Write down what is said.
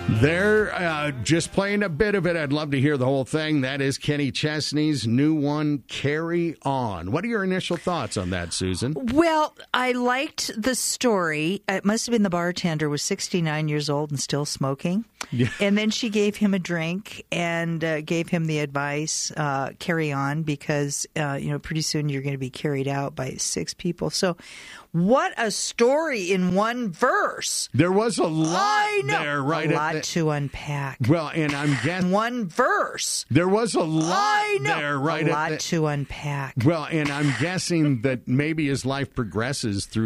They're just playing a bit of it. I'd love to hear the whole thing. That is Kenny Chesney's new one, Carry On. What are your initial thoughts on that, Susan? Well, I liked the story. It must have been the bartender was 69 years old and still smoking. Yeah. And then she gave him a drink and gave him the advice, carry on, because, pretty soon you're going to be carried out by 6 people. So what a story in one verse. There was a lot there, right? A lot to unpack. Well, and I'm guessing one verse. There was a lot there, right? A lot to unpack. Well, and I'm guessing that maybe as life progresses through